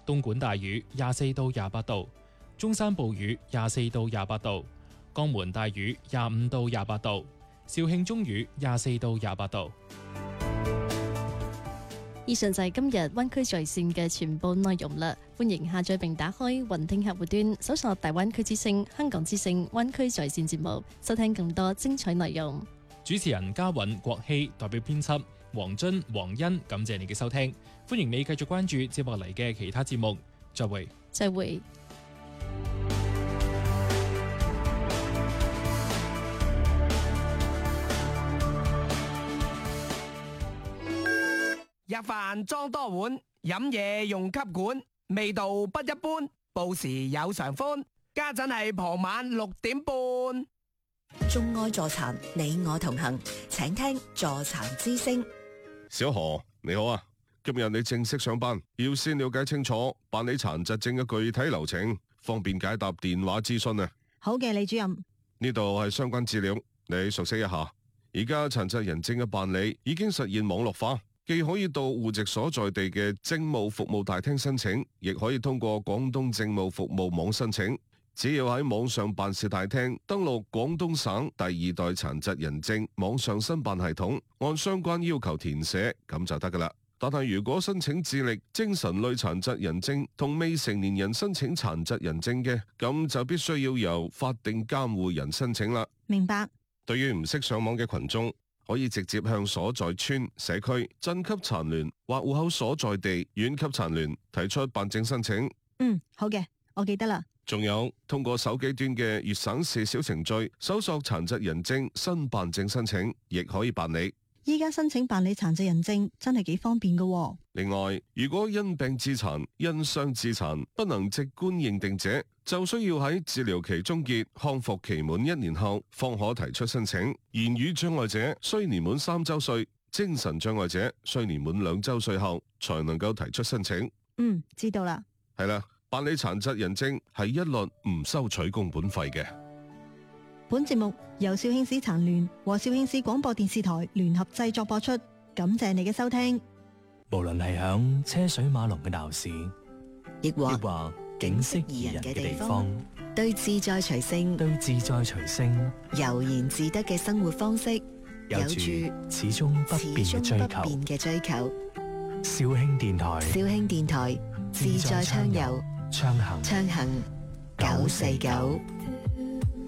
東莞大雨24到28度，中山暴雨24到28度，江門大雨25到28度，肇慶中雨24到28度。 以上就係今日灣區在線嘅全部內容啦。歡迎下載並打開雲聽客戶端，搜索大灣區之聲、香港之聲、灣區在線節目，收聽更多精彩內容。 主持人嘉韻、郭希，代表編輯黃津、黃欣，感謝你嘅收聽。歡迎你繼續關注接落嚟嘅其他節目。再會。 再會。 入飯裝多碗，飲嘢用吸管，味道不一般，報時有常歡。家陣係傍晚6點半。 眾愛助殘，你我同行，請聽助殘之聲。 小何你好啊，今日你正式上班，要先了解清楚辦理殘疾證嘅具體流程，方便解答電話諮詢啊。 好嘅，李主任。 呢度係相關資料，你熟悉一下。而家殘疾人證嘅辦理已經實現網絡化。既可以到戶籍所在地嘅政務服務大廳申請，亦可以通過廣東政務服務網申請。只要喺網上辦事大廳登錄廣東省第2代殘疾人證網上申辦系統，按相關要求填寫，咁就得噶啦。但係如果申請智力、精神類殘疾人證同未成年人申請殘疾人證嘅，咁就必須要由法定監護人申請啦。 明白。 對於唔識上網嘅群眾，可以直接向所在村、社區、鎮級殘聯或戶口所在地縣級殘聯提出辦證申請。 好嘅，我記得啦。 仲有通過手機端嘅粵省事小程序搜索殘疾人證新辦證申請，亦可以辦理。 依家申請辦理殘疾人證真係幾方便㗎喎。 另外，如果因病致殘、因傷致殘不能直觀認定者，就需要喺治療期終結、康復期滿1年後，方可提出申請。言語障礙者需年滿3周歲，精神障礙者需年滿2周歲後，才能夠提出申請。 知道啦。 係啦，辦理殘疾人證係一律唔收取工本費嘅。 本節目由肇慶市殘聯和肇慶市廣播電視台聯合製作播出，感謝你嘅收聽。 無論係響車水馬龍嘅鬧市， 亦或景色宜人嘅地方， 對自在隨性悠然自得嘅生活方式， 有住始終不變嘅追求。肇慶電台自在暢遊，暢行949。